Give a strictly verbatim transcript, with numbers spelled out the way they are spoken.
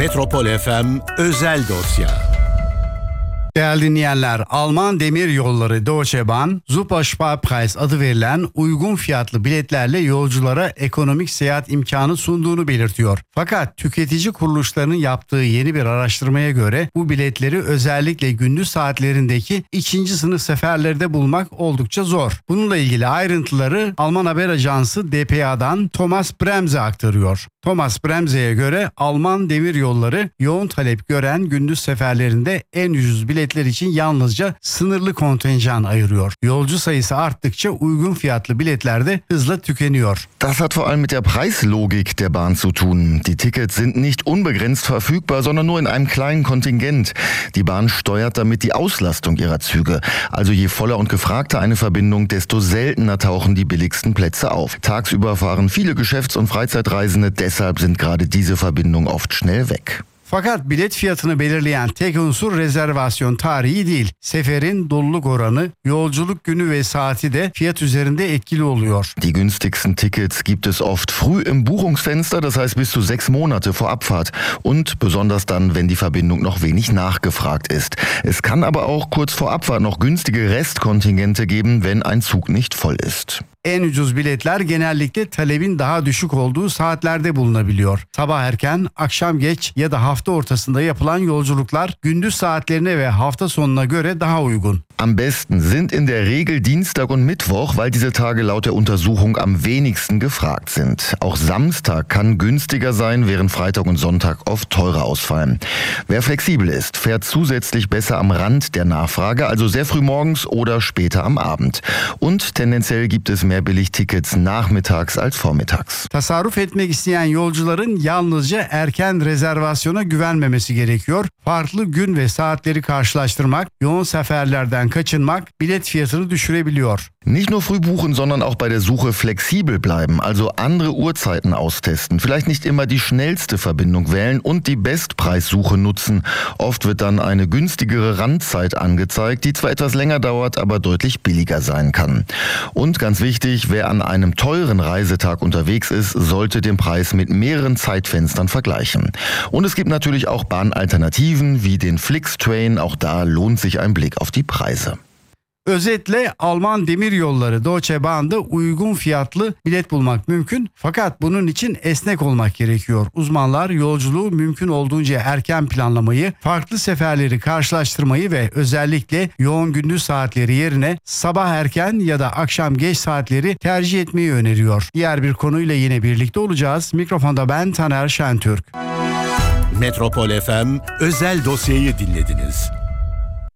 Metropol F M Özel Dosya. Değerli dinleyenler, Alman Demir Yolları Deutsche Bahn, Supersparpreis adı verilen uygun fiyatlı biletlerle yolculara ekonomik seyahat imkanı sunduğunu belirtiyor. Fakat tüketici kuruluşlarının yaptığı yeni bir araştırmaya göre bu biletleri özellikle gündüz saatlerindeki ikinci sınıf seferlerde bulmak oldukça zor. Bununla ilgili ayrıntıları Alman haber ajansı D P A'dan Thomas Bremse aktarıyor. Thomas Bremse'ye göre Alman Demir Yolları yoğun talep gören gündüz seferlerinde en ucuz biletler için yalnızca sınırlı kontenjan ayırıyor. Yolcu sayısı arttıkça uygun fiyatlı biletler de hızla tükeniyor. Das hat vor allem mit der Preislogik der Bahn zu tun. Die Tickets sind nicht unbegrenzt verfügbar, sondern nur in einem kleinen Kontingent. Die Bahn steuert damit die Auslastung ihrer Züge. Also je voller und gefragter eine Verbindung, desto seltener tauchen die billigsten Plätze auf. Tagsüber fahren viele Geschäfts- und Freizeitreisende, deshalb sind gerade diese Verbindungen oft schnell weg. Fakat bilet fiyatını belirleyen tek unsur rezervasyon tarihi değil. Seferin doluluk oranı, yolculuk günü ve saati de fiyat üzerinde etkili oluyor. Die günstigsten Tickets gibt es oft früh im Buchungsfenster, das heißt bis zu sechs Monate vor Abfahrt. Und besonders dann, wenn die Verbindung noch wenig nachgefragt ist. Es kann aber auch kurz vor Abfahrt noch günstige Restkontingente geben, wenn ein Zug nicht voll ist. En ucuz biletler genellikle talebin daha düşük olduğu saatlerde bulunabiliyor. Sabah erken, akşam geç ya da hafta ortasında yapılan yolculuklar gündüz saatlerine ve hafta sonuna göre daha uygun. Am besten sind in der Regel Dienstag und Mittwoch, weil diese Tage laut der Untersuchung am wenigsten gefragt sind. Auch Samstag kann günstiger sein, während Freitag und Sonntag oft teurer ausfallen. Wer flexibel ist, fährt zusätzlich besser am Rand der Nachfrage, also sehr früh morgens oder später am Abend. Und tendenziell gibt es mehr Billigtickets nachmittags als vormittags. Tasarruf etmek isteyen yolcuların yalnızca erken rezervasyona güvenmemesi gerekiyor. Farklı gün ve saatleri karşılaştırmak, yoğun seferlerden kaçınmak bilet fiyatını düşürebiliyor. Nicht nur früh buchen, sondern auch bei der Suche flexibel bleiben, also andere Uhrzeiten austesten, vielleicht nicht immer die schnellste Verbindung wählen und die Bestpreissuche nutzen. Oft wird dann eine günstigere Randzeit angezeigt, die zwar etwas länger dauert, aber deutlich billiger sein kann. Und ganz wichtig, wer an einem teuren Reisetag unterwegs ist, sollte den Preis mit mehreren Zeitfenstern vergleichen. Und es gibt natürlich auch Bahnalternativen wie den Flixtrain, auch da lohnt sich ein Blick auf die Preise. Özetle Alman Demir Yolları Deutsche Bahn'da uygun fiyatlı bilet bulmak mümkün, fakat bunun için esnek olmak gerekiyor. Uzmanlar yolculuğu mümkün olduğunca erken planlamayı, farklı seferleri karşılaştırmayı ve özellikle yoğun gündüz saatleri yerine sabah erken ya da akşam geç saatleri tercih etmeyi öneriyor. Diğer bir konuyla yine birlikte olacağız. Mikrofonda ben Taner Şentürk. Metropol F M Özel Dosya'yı dinlediniz.